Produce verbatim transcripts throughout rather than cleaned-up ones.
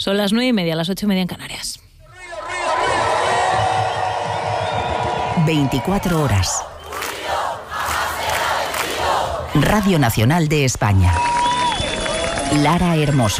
Son las nueve y media, las ocho y media en Canarias. veinticuatro horas. Radio Nacional de España. Lara Hermoso.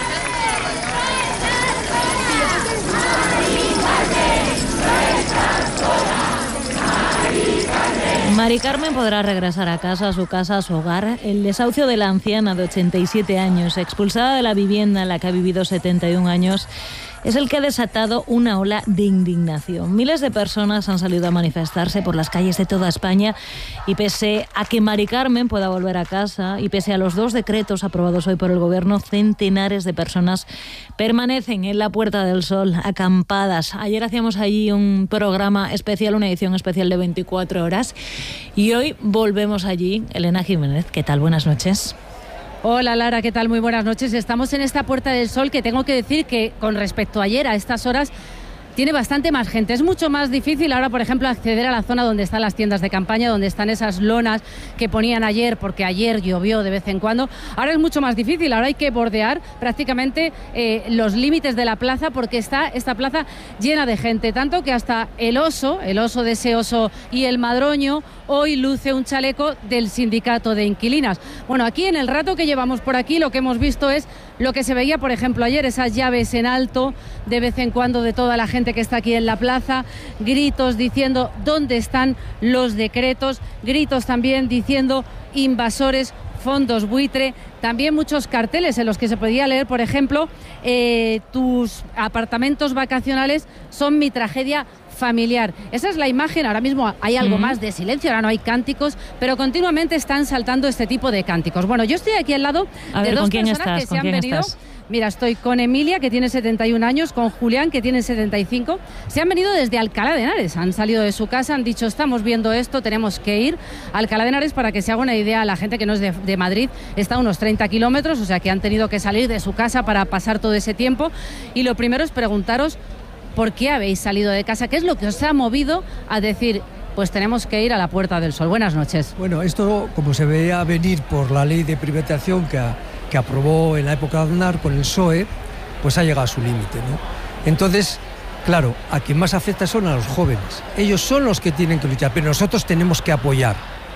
Mari Carmen podrá regresar a casa, a su casa, a su hogar. El desahucio de la anciana de ochenta y siete años, expulsada de la vivienda en la que ha vivido setenta y un años, es el que ha desatado una ola de indignación. Miles de personas han salido a manifestarse por las calles de toda España y pese a que Mari Carmen pueda volver a casa y pese a los dos decretos aprobados hoy por el Gobierno, centenares de personas permanecen en la Puerta del Sol, acampadas. Ayer hacíamos allí un programa especial, una edición especial de veinticuatro horas y hoy volvemos allí. Elena Jiménez, ¿qué tal? Buenas noches. Hola Lara, ¿qué tal? Muy buenas noches. Estamos en esta Puerta del Sol que tengo que decir que con respecto a ayer a estas horas tiene bastante más gente. Es mucho más difícil ahora, por ejemplo, acceder a la zona donde están las tiendas de campaña, donde están esas lonas que ponían ayer, porque ayer llovió de vez en cuando. Ahora es mucho más difícil, ahora hay que bordear prácticamente eh, los límites de la plaza, porque está esta plaza llena de gente, tanto que hasta el oso, el oso de ese oso y el madroño, hoy luce un chaleco del sindicato de inquilinas. Bueno, aquí en el rato que llevamos por aquí lo que hemos visto es lo que se veía, por ejemplo, ayer, esas llaves en alto de vez en cuando de toda la gente que está aquí en la plaza, gritos diciendo dónde están los decretos, gritos también diciendo invasores, fondos buitre, también muchos carteles en los que se podía leer, por ejemplo, eh, tus apartamentos vacacionales son mi tragedia familiar. Esa es la imagen. Ahora mismo hay algo mm. más de silencio, ahora no hay cánticos, pero continuamente están saltando este tipo de cánticos. Bueno, yo estoy aquí al lado A de ver, dos ¿con quién personas estás? que ¿Con se han quién venido. Estás? Mira, estoy con Emilia, que tiene setenta y un años, con Julián, que tiene setenta y cinco. Se han venido desde Alcalá de Henares, han salido de su casa, han dicho, estamos viendo esto, tenemos que ir a Alcalá de Henares. Para que se haga una idea, la gente que no es de, de Madrid está a unos treinta kilómetros, o sea que han tenido que salir de su casa para pasar todo ese tiempo. Y lo primero es preguntaros, ¿por qué habéis salido de casa? ¿Qué es lo que os ha movido a decir, pues tenemos que ir a la Puerta del Sol? Buenas noches. Bueno, esto, como se veía venir por la ley de privatización que, que aprobó en la época de Aznar con el P S O E, pues ha llegado a su límite, ¿no? Entonces, claro, a quien más afecta son a los jóvenes. Ellos son los que tienen que luchar, pero nosotros tenemos que apoyar.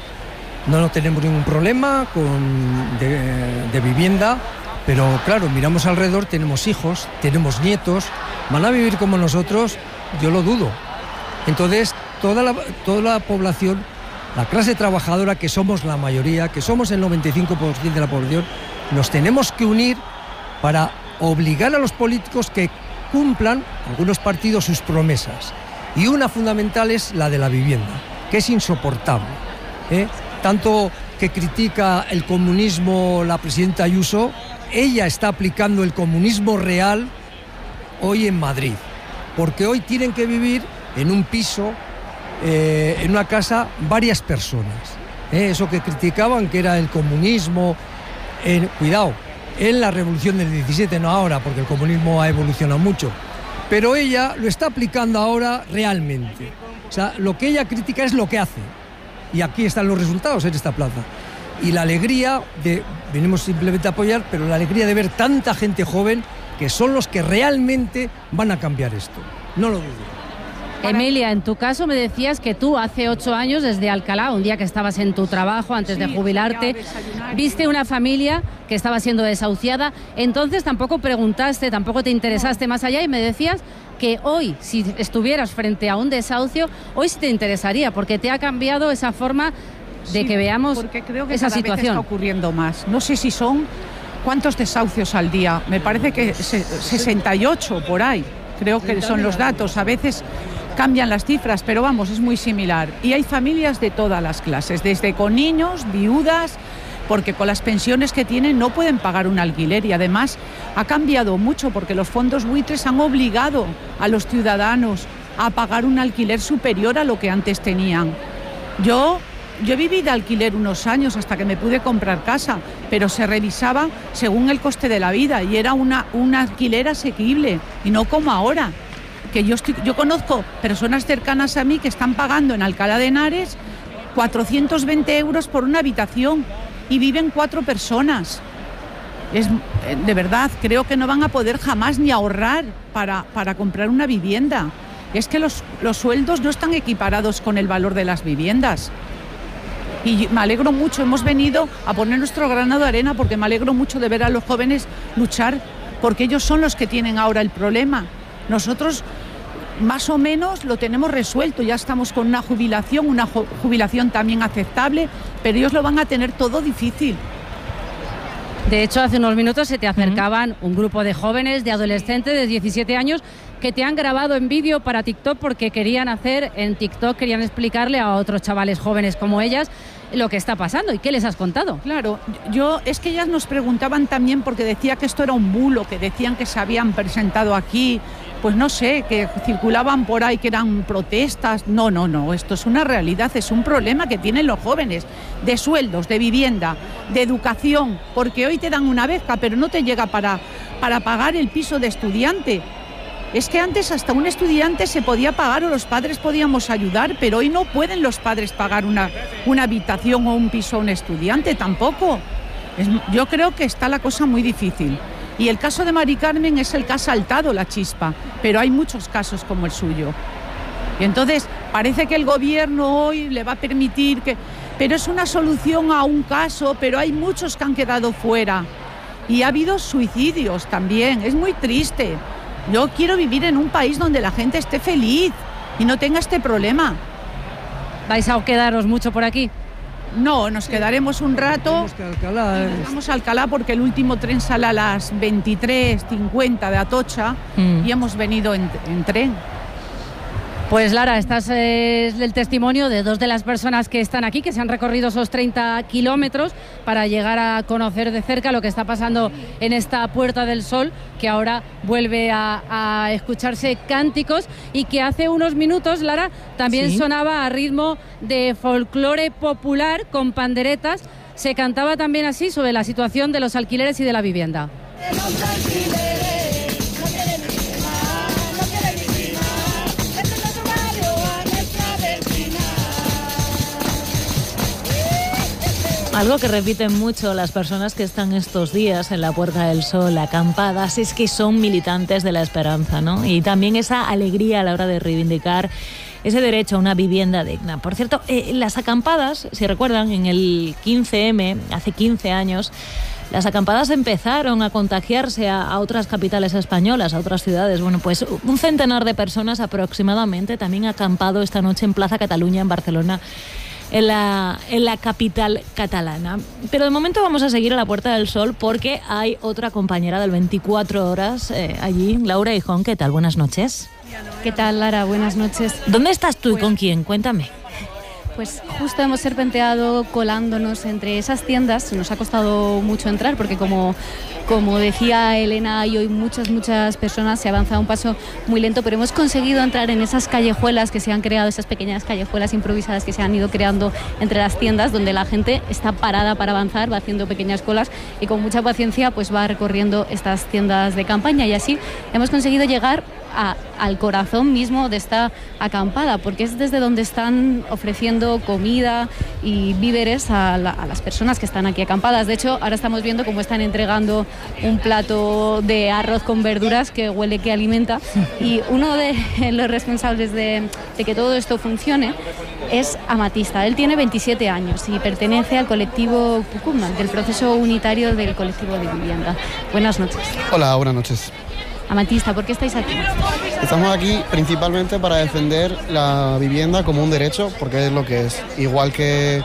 No, no tenemos ningún problema con, de, de vivienda, pero claro, miramos alrededor, tenemos hijos, tenemos nietos, ¿van a vivir como nosotros? Yo lo dudo. Entonces, toda la, toda la población, la clase trabajadora, que somos la mayoría, que somos el noventa y cinco por ciento de la población, nos tenemos que unir para obligar a los políticos que cumplan, algunos partidos, sus promesas. Y una fundamental es la de la vivienda, que es insoportable, ¿eh? Tanto que critica el comunismo la presidenta Ayuso, ella está aplicando el comunismo real hoy en Madrid, porque hoy tienen que vivir en un piso, eh, en una casa, varias personas. ¿eh? Eso que criticaban que era el comunismo, eh, cuidado, en la revolución del diecisiete, no ahora, porque el comunismo ha evolucionado mucho, pero ella lo está aplicando ahora realmente. O sea, lo que ella critica es lo que hace, y aquí están los resultados en esta plaza. Y la alegría de, venimos simplemente a apoyar, pero la alegría de ver tanta gente joven que son los que realmente van a cambiar esto. No lo dudo. Emilia, en tu caso me decías que tú hace ocho años desde Alcalá, un día que estabas en tu trabajo antes sí, de jubilarte, viste una familia que estaba siendo desahuciada, entonces tampoco preguntaste, tampoco te interesaste más allá y me decías que hoy, si estuvieras frente a un desahucio, hoy sí te interesaría, porque te ha cambiado esa forma de sí, que veamos porque creo que esa cada situación. Vez está ocurriendo más. No sé si son cuántos desahucios al día, me parece que sesenta y ocho por ahí, creo que son los datos, a veces cambian las cifras, pero vamos, es muy similar. Y hay familias de todas las clases, desde con niños, viudas, porque con las pensiones que tienen no pueden pagar un alquiler y además ha cambiado mucho porque los fondos buitres han obligado a los ciudadanos a pagar un alquiler superior a lo que antes tenían. Yo, yo viví de alquiler unos años hasta que me pude comprar casa, pero se revisaba según el coste de la vida y era una, un alquiler asequible y no como ahora. Que yo, estoy, yo conozco personas cercanas a mí que están pagando en Alcalá de Henares cuatrocientos veinte euros por una habitación y viven cuatro personas. Es, de verdad, creo que no van a poder jamás ni ahorrar para, para comprar una vivienda. Es que los, los sueldos no están equiparados con el valor de las viviendas. Y me alegro mucho, hemos venido a poner nuestro granado de arena porque me alegro mucho de ver a los jóvenes luchar, porque ellos son los que tienen ahora el problema. Nosotros más o menos lo tenemos resuelto, ya estamos con una jubilación, una jubilación también aceptable, pero ellos lo van a tener todo difícil. De hecho, hace unos minutos se te acercaban uh-huh. un grupo de jóvenes, de adolescentes de diecisiete años, que te han grabado en vídeo para TikTok porque querían hacer en TikTok, querían explicarle a otros chavales jóvenes como ellas lo que está pasando. ¿Y qué les has contado? Claro, yo es que ellas nos preguntaban también porque decía que esto era un bulo, que decían que se habían presentado aquí, pues no sé, que circulaban por ahí que eran protestas. No, no, no, esto es una realidad, es un problema que tienen los jóvenes, de sueldos, de vivienda, de educación, porque hoy te dan una beca, pero no te llega para, para pagar el piso de estudiante. Es que antes hasta un estudiante se podía pagar o los padres podíamos ayudar, pero hoy no pueden los padres pagar una, una habitación o un piso a un estudiante tampoco. Es, yo creo que está la cosa muy difícil. Y el caso de Mari Carmen es el que ha saltado la chispa, pero hay muchos casos como el suyo. Y entonces parece que el gobierno hoy le va a permitir que... Pero es una solución a un caso, pero hay muchos que han quedado fuera. Y ha habido suicidios también, es muy triste. Yo quiero vivir en un país donde la gente esté feliz y no tenga este problema. ¿Vais a quedaros mucho por aquí? No, nos quedaremos un rato. Vamos a Alcalá. Vamos a Alcalá porque el último tren sale a las veintitrés cincuenta de Atocha mm. y hemos venido en, en tren. Pues Lara, este es el testimonio de dos de las personas que están aquí, que se han recorrido esos treinta kilómetros para llegar a conocer de cerca lo que está pasando en esta Puerta del Sol, que ahora vuelve a, a escucharse cánticos y que hace unos minutos, Lara, también ¿Sí? sonaba a ritmo de folclore popular con panderetas. Se cantaba también así sobre la situación de los alquileres y de la vivienda. Algo que repiten mucho las personas que están estos días en la Puerta del Sol, acampadas, es que son militantes de la esperanza, ¿no? Y también esa alegría a la hora de reivindicar ese derecho a una vivienda digna. Por cierto, eh, las acampadas, si recuerdan, en el quince eme, hace quince años, las acampadas empezaron a contagiarse a, a otras capitales españolas, a otras ciudades. Bueno, pues un centenar de personas aproximadamente también ha acampado esta noche en Plaza Cataluña, en Barcelona, En la, en la capital catalana. Pero de momento vamos a seguir a la Puerta del Sol porque hay otra compañera del veinticuatro horas eh, allí, Laura Hijón. ¿Qué tal? Buenas noches. ¿Qué tal, Lara? Buenas noches. ¿Dónde estás tú y con quién? Cuéntame. Pues justo hemos serpenteado colándonos entre esas tiendas. Nos ha costado mucho entrar porque como, como decía Elena, hay hoy muchas, muchas personas, se avanza a un paso muy lento, pero hemos conseguido entrar en esas callejuelas que se han creado, esas pequeñas callejuelas improvisadas que se han ido creando entre las tiendas, donde la gente está parada para avanzar, va haciendo pequeñas colas y con mucha paciencia pues va recorriendo estas tiendas de campaña, y así hemos conseguido llegar A, al corazón mismo de esta acampada, porque es desde donde están ofreciendo comida y víveres a, la, a las personas que están aquí acampadas. De hecho, ahora estamos viendo cómo están entregando un plato de arroz con verduras que huele que alimenta, y uno de los responsables de, de que todo esto funcione es Amatista. Él tiene veintisiete años y pertenece al colectivo Pucuma, del proceso unitario del colectivo de vivienda. Buenas noches. Hola, buenas noches. Amatista, ¿por qué estáis aquí? Estamos aquí principalmente para defender la vivienda como un derecho, porque es lo que es. Igual que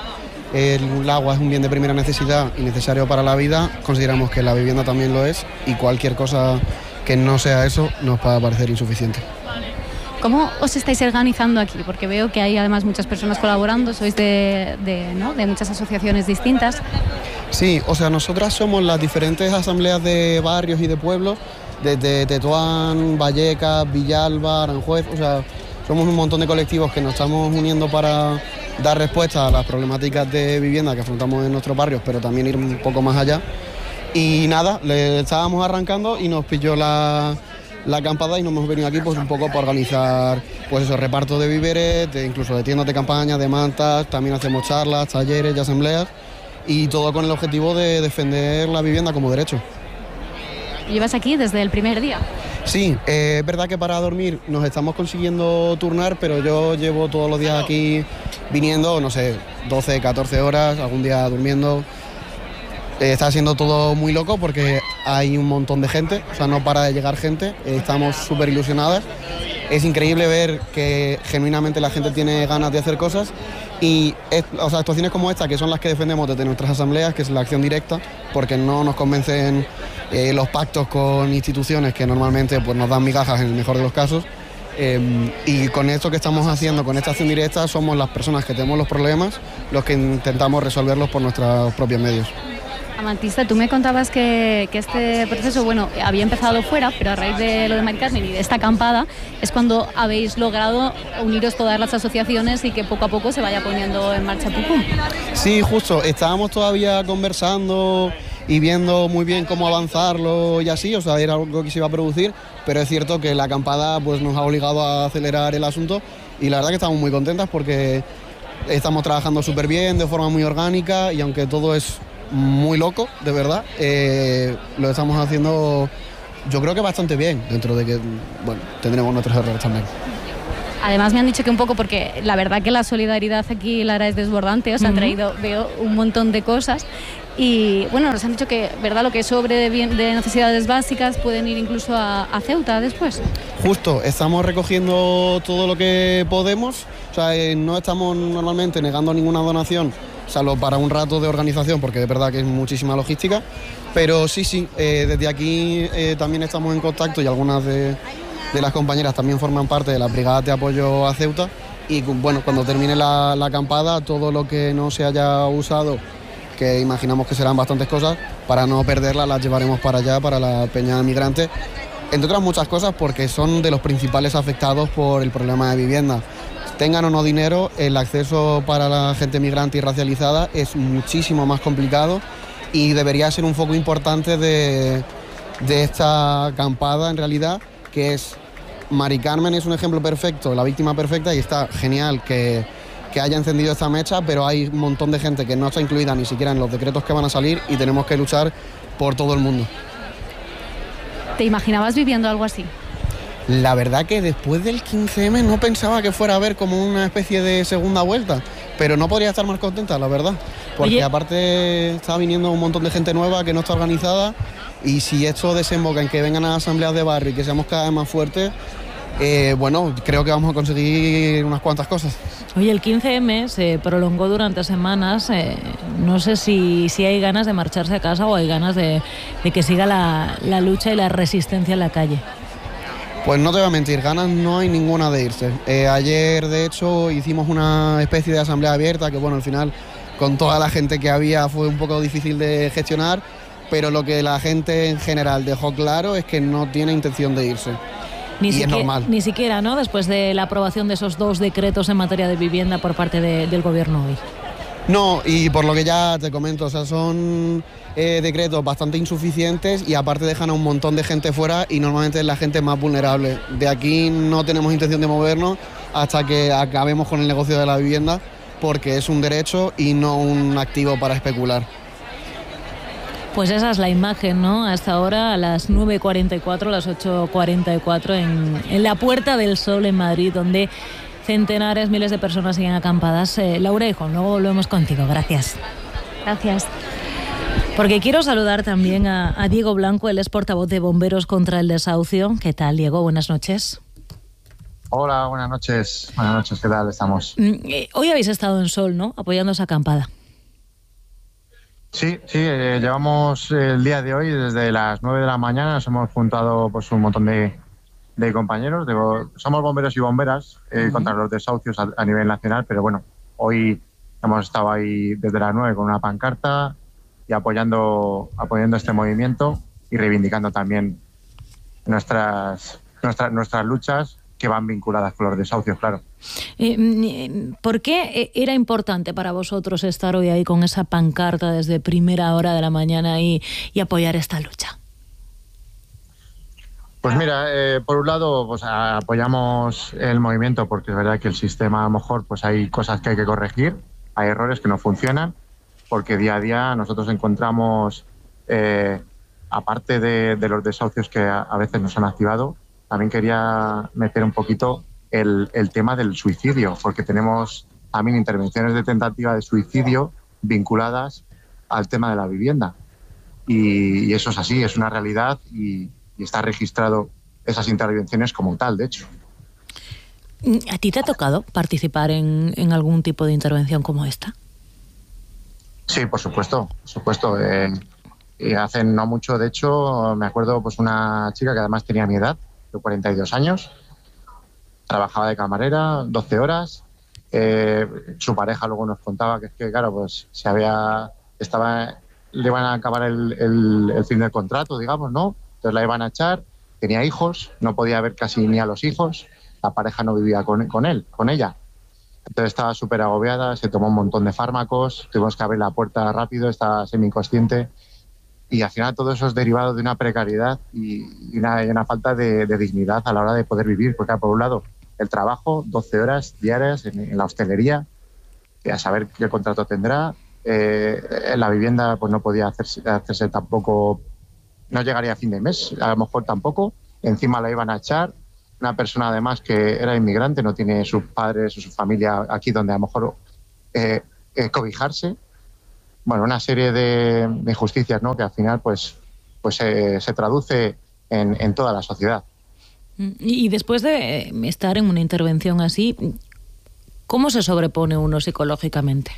el agua es un bien de primera necesidad y necesario para la vida, consideramos que la vivienda también lo es, y cualquier cosa que no sea eso nos va a parecer insuficiente. ¿Cómo os estáis organizando aquí? Porque veo que hay además muchas personas colaborando, sois de, de, ¿no? de muchas asociaciones distintas. Sí, o sea, nosotras somos las diferentes asambleas de barrios y de pueblos, desde Tetuán, Vallecas, Villalba, Aranjuez, o sea, somos un montón de colectivos que nos estamos uniendo para dar respuesta a las problemáticas de vivienda que afrontamos en nuestros barrios, pero también ir un poco más allá. Y nada, le estábamos arrancando y nos pilló la, la acampada y nos hemos venido aquí pues un poco para organizar pues eso, reparto de víveres, de, incluso de tiendas de campaña, de mantas, también hacemos charlas, talleres y asambleas. y todo con el objetivo de defender la vivienda como derecho. ¿Llevas aquí desde el primer día? Sí, eh, es verdad que para dormir nos estamos consiguiendo turnar, pero yo llevo todos los días aquí viniendo, no sé, doce, catorce horas, algún día durmiendo. Eh, está siendo todo muy loco porque hay un montón de gente, o sea, no para de llegar gente, eh, estamos súper ilusionadas. Es increíble ver que genuinamente la gente tiene ganas de hacer cosas y es, o sea, actuaciones como esta, que son las que defendemos desde nuestras asambleas, que es la acción directa, porque no nos convencen eh, los pactos con instituciones que normalmente pues, nos dan migajas en el mejor de los casos. Eh, y con esto que estamos haciendo, con esta acción directa, somos las personas que tenemos los problemas, los que intentamos resolverlos por nuestros propios medios. Amatista, tú me contabas que, que este proceso, bueno, había empezado fuera, pero a raíz de lo de Mari Carmen y de esta acampada es cuando habéis logrado uniros todas las asociaciones y que poco a poco se vaya poniendo en marcha Pucum. Sí, justo, estábamos todavía conversando y viendo muy bien cómo avanzarlo y así, o sea, era algo que se iba a producir, pero es cierto que la acampada pues, nos ha obligado a acelerar el asunto y la verdad que estamos muy contentas porque estamos trabajando súper bien, de forma muy orgánica y aunque todo es muy loco, de verdad, eh, lo estamos haciendo yo creo que bastante bien, dentro de que, bueno, tendremos nuestros errores también. Además me han dicho que un poco, porque la verdad que la solidaridad aquí, Lara, es desbordante, os han traído, veo, un montón de cosas y bueno, nos han dicho que, ¿verdad?, lo que sobre de, bien, de necesidades básicas pueden ir incluso a, a Ceuta después. Justo, estamos recogiendo todo lo que podemos, o sea, eh, no estamos normalmente negando ninguna donación, salvo para un rato de organización, porque de verdad que es muchísima logística, pero sí, sí, eh, desde aquí eh, también estamos en contacto y algunas de, de las compañeras también forman parte de la brigada de apoyo a Ceuta y bueno, cuando termine la, la acampada, todo lo que no se haya usado, que imaginamos que serán bastantes cosas, para no perderlas las llevaremos para allá, para la Peña Migrante, entre otras muchas cosas porque son de los principales afectados por el problema de vivienda. Tengan o no dinero, el acceso para la gente migrante y racializada es muchísimo más complicado y debería ser un foco importante de, de esta acampada en realidad, que es Mari Carmen es un ejemplo perfecto, la víctima perfecta, y está genial que, que haya encendido esta mecha, pero hay un montón de gente que no está incluida ni siquiera en los decretos que van a salir y tenemos que luchar por todo el mundo. ¿Te imaginabas viviendo algo así? La verdad que después del quince eme no pensaba que fuera a haber como una especie de segunda vuelta, pero no podría estar más contenta, la verdad, porque Oye. aparte está viniendo un montón de gente nueva que no está organizada y si esto desemboca en que vengan a asambleas de barrio y que seamos cada vez más fuertes, eh, bueno, creo que vamos a conseguir unas cuantas cosas. Oye, el quince eme se prolongó durante semanas, eh, no sé si, si hay ganas de marcharse a casa o hay ganas de, de que siga la, la lucha y la resistencia en la calle. Pues no te voy a mentir, ganas no hay ninguna de irse. Eh, ayer, de hecho, hicimos una especie de asamblea abierta que, bueno, al final, con toda la gente que había, fue un poco difícil de gestionar, pero lo que la gente en general dejó claro es que no tiene intención de irse. Ni, y siquiera, es normal. Ni siquiera, ¿no?, después de la aprobación de esos dos decretos en materia de vivienda por parte de, del gobierno hoy. No, y por lo que ya te comento, o sea, son eh, decretos bastante insuficientes y aparte dejan a un montón de gente fuera y normalmente es la gente más vulnerable. De aquí no tenemos intención de movernos hasta que acabemos con el negocio de la vivienda porque es un derecho y no un activo para especular. Pues esa es la imagen, ¿no? Hasta ahora a las nueve cuarenta y cuatro, las ocho cuarenta y cuatro en, en la Puerta del Sol en Madrid, donde centenares, miles de personas siguen acampadas. Eh, Laura y Juan, luego volvemos contigo. Gracias. Gracias. Porque quiero saludar también a, a Diego Blanco, él es portavoz de Bomberos contra el Desahucio. ¿Qué tal, Diego? Buenas noches. Hola, buenas noches. Buenas noches, ¿qué tal estamos? Eh, hoy habéis estado en Sol, ¿no?, apoyando esa acampada. Sí, sí, eh, llevamos el día de hoy, desde las nueve de la mañana, nos hemos juntado pues, un montón de, de compañeros. De, somos bomberos y bomberas eh, uh-huh. contra los desahucios a, a nivel nacional, pero bueno, hoy hemos estado ahí desde las nueve con una pancarta y apoyando, apoyando este movimiento y reivindicando también nuestras, nuestras, nuestras luchas que van vinculadas con los desahucios, claro. Eh, ¿Por qué era importante para vosotros estar hoy ahí con esa pancarta desde primera hora de la mañana y, y apoyar esta lucha? Pues mira, eh, por un lado pues apoyamos el movimiento porque es verdad que el sistema a lo mejor pues hay cosas que hay que corregir, hay errores que no funcionan porque día a día nosotros encontramos, eh, aparte de, de los desahucios que a, a veces nos han activado, también quería meter un poquito el, el tema del suicidio, porque tenemos también intervenciones de tentativa de suicidio vinculadas al tema de la vivienda. Y, y eso es así, es una realidad y, y está registrado esas intervenciones como tal, de hecho. ¿A ti te ha tocado participar en, en algún tipo de intervención como esta? Sí, por supuesto, por supuesto. Eh, y hace no mucho, de hecho, me acuerdo pues una chica que además tenía mi edad, de cuarenta y dos años, trabajaba de camarera, doce horas. Eh, su pareja luego nos contaba que es que, claro, pues se había, estaba, le iban a acabar el, el, el fin del contrato, digamos, ¿no? Entonces la iban a echar, tenía hijos, no podía ver casi ni a los hijos, la pareja no vivía con, con él, con ella. Entonces estaba súper agobiada, se tomó un montón de fármacos, tuvimos que abrir la puerta rápido, estaba semi-inconsciente. Y al final todo eso es derivado de una precariedad y una, y una falta de, de dignidad a la hora de poder vivir. Porque por un lado, el trabajo, doce horas diarias en, en la hostelería, a saber qué contrato tendrá. Eh, en la vivienda pues no podía hacerse, hacerse tampoco, no llegaría a fin de mes, a lo mejor tampoco. Encima la iban a echar. Una persona además que era inmigrante, no tiene sus padres o su familia aquí donde a lo mejor eh, eh, cobijarse. Bueno, una serie de, de injusticias, ¿no? Que al final pues, pues eh, se traduce en, en toda la sociedad. Y después de estar en una intervención así, ¿cómo se sobrepone uno psicológicamente?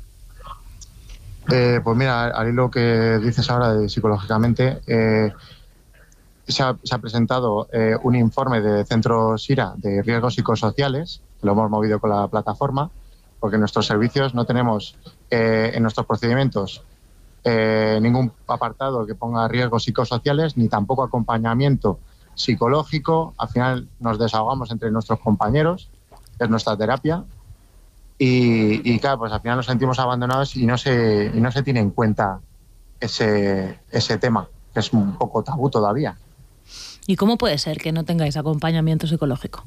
Eh, pues mira, al hilo que dices ahora de psicológicamente, eh, se, ha, se ha presentado eh, un informe de Centro SIRA de riesgos psicosociales, que lo hemos movido con la plataforma, porque en nuestros servicios no tenemos eh, en nuestros procedimientos eh, ningún apartado que ponga riesgos psicosociales, ni tampoco acompañamiento psicológico. Al final nos desahogamos entre nuestros compañeros, es nuestra terapia, y, y claro, pues al final nos sentimos abandonados y no se, y no se tiene en cuenta ese, ese tema, que es un poco tabú todavía. ¿Y cómo puede ser que no tengáis acompañamiento psicológico?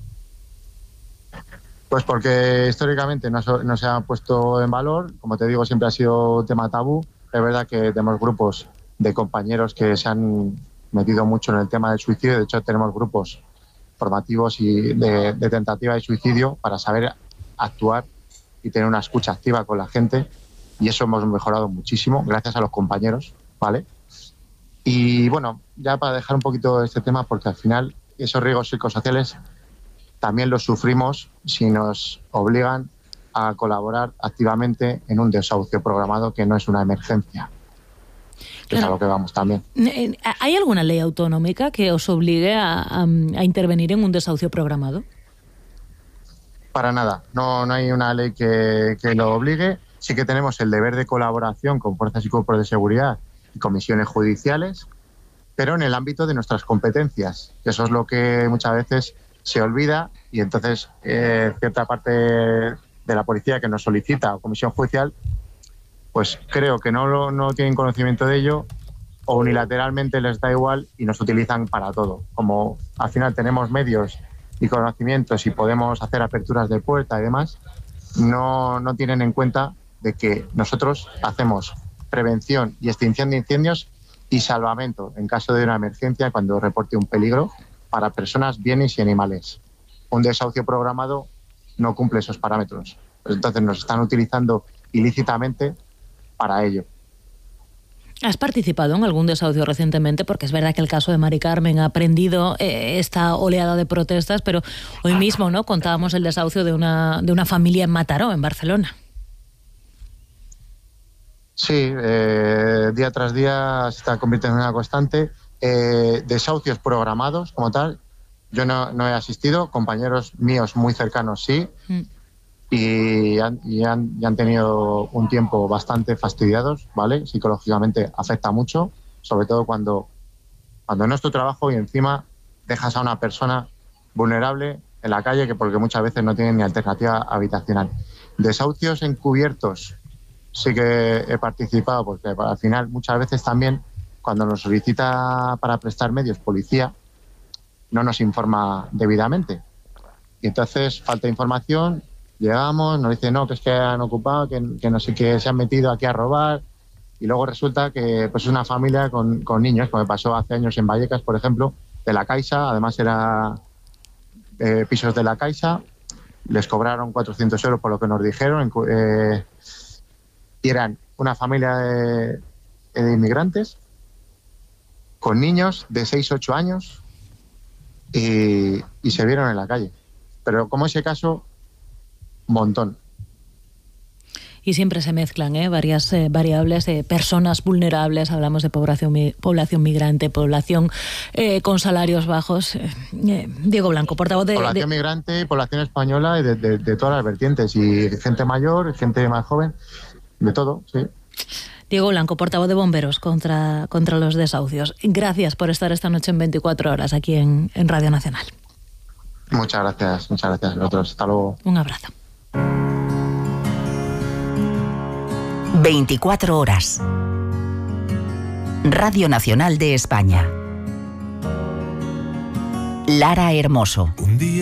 Pues porque históricamente no, no se ha puesto en valor, como te digo, siempre ha sido tema tabú. Es verdad que tenemos grupos de compañeros que se han metido mucho en el tema del suicidio. De hecho, tenemos grupos formativos y de, de tentativa de suicidio para saber actuar y tener una escucha activa con la gente. Y eso hemos mejorado muchísimo gracias a los compañeros, ¿vale? Y bueno, ya para dejar un poquito este tema, porque al final esos riesgos psicosociales también los sufrimos si nos obligan a colaborar activamente en un desahucio programado que no es una emergencia. Que claro. Es a lo que vamos también. ¿Hay alguna ley autonómica que os obligue a, a, a intervenir en un desahucio programado? Para nada. No, no hay una ley que, que lo obligue. Sí que tenemos el deber de colaboración con fuerzas y cuerpos de seguridad y comisiones judiciales, pero en el ámbito de nuestras competencias. Eso es lo que muchas veces se olvida y entonces eh, cierta parte de la policía que nos solicita o comisión judicial, pues creo que no, lo, no tienen conocimiento de ello o unilateralmente les da igual y nos utilizan para todo. Como al final tenemos medios y conocimientos y podemos hacer aperturas de puerta y demás, no, no tienen en cuenta de que nosotros hacemos prevención y extinción de incendios y salvamento en caso de una emergencia cuando reporte un peligro para personas, bienes y animales. Un desahucio programado no cumple esos parámetros. Entonces nos están utilizando ilícitamente para ello. ¿Has participado en algún desahucio recientemente? Porque es verdad que el caso de Mari Carmen ha prendido eh, esta oleada de protestas, pero hoy mismo, ¿no?, contábamos el desahucio de una, de una familia en Mataró, en Barcelona. Sí, eh, día tras día se está convirtiendo en una constante. Eh, desahucios programados como tal, yo no, no he asistido, compañeros míos muy cercanos sí, mm. y, han, y, han, y han tenido un tiempo bastante fastidiados, ¿vale? Psicológicamente afecta mucho, sobre todo cuando, cuando no es tu trabajo y encima dejas a una persona vulnerable en la calle, que porque muchas veces no tienen ni alternativa habitacional. Desahucios encubiertos sí que he participado, porque al final muchas veces también cuando nos solicita para prestar medios policía, no nos informa debidamente. Y entonces falta información llegamos, nos dicen, no, que es que han ocupado, que, que no sé qué, se han metido aquí a robar. Y luego resulta que pues, es una familia con, con niños, como me pasó hace años en Vallecas, por ejemplo, de la Caixa, además era eh, pisos de la Caixa, les cobraron cuatrocientos euros por lo que nos dijeron, eh, y eran una familia de, de inmigrantes con niños de seis a ocho años y, y se vieron en la calle. Pero como ese caso, montón. Y siempre se mezclan ¿eh? varias eh, variables de personas vulnerables, hablamos de población, población migrante, población eh, con salarios bajos. Eh, Diego Blanco, portavoz de... Población de... migrante, población española y de, de, de todas las vertientes, y gente mayor, gente más joven, de todo, sí. Diego Blanco, portavoz de Bomberos contra, contra los desahucios. Gracias por estar esta noche en veinticuatro horas aquí en, en Radio Nacional. Muchas gracias, muchas gracias a nosotros. Hasta luego. Un abrazo. veinticuatro horas. Radio Nacional de España. Lara Hermoso. Un día